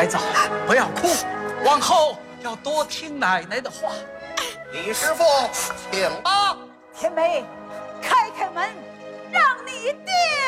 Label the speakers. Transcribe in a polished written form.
Speaker 1: 孩子，不要哭，往后要多听奶奶的话。
Speaker 2: 李师傅，请吧。
Speaker 3: 天梅，开开门，让你爹